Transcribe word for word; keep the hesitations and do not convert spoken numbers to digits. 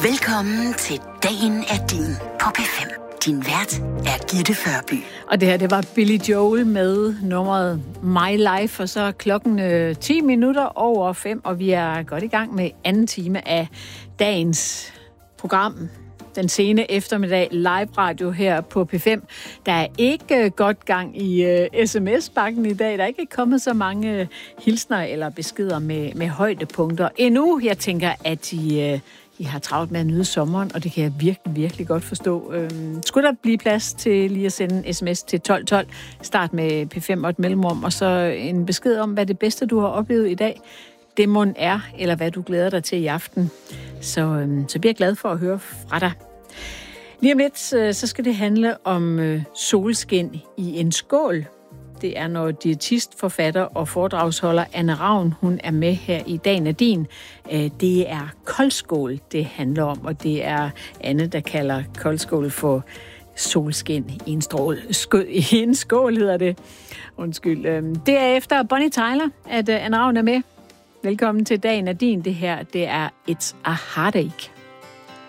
Velkommen til Dagen er din på P fem. Din vært er Gitte Førby. Og det her, det var Billy Joel med nummeret My Life, og så er klokken øh, ti minutter over fem, og vi er godt i gang med anden time af dagens program. Den sene eftermiddag live radio her på P fem. Der er ikke godt gang i uh, sms-bakken i dag. Der er ikke kommet så mange uh, hilsner eller beskeder med, med højdepunkter endnu. Jeg tænker, at I, uh, I har travlt med at nyde sommeren, og det kan jeg virkelig, virkelig godt forstå. Øhm, skulle der blive plads til lige at sende en sms til tolv tolv, start med P fem og et mellemrum, og så en besked om, hvad det bedste, du har oplevet i dag, det mon er, eller hvad du glæder dig til i aften. Så, øhm, så bliver jeg glad for at høre fra dig. Lige om lidt, så skal det handle om øh, solskin i en skål. Det er, når diætist, forfatter og foredragsholder Anne Ravn, hun er med her i Dagen er din. Øh, det er koldskål, det handler om, og det er Anne, der kalder koldskål for solskin i en, strål, skød, i en skål, hedder det. Undskyld. Øh, det er efter Bonnie Tyler, at øh, Anne Ravn er med. Velkommen til Dagen er din. Det her, det er It's a Heartache.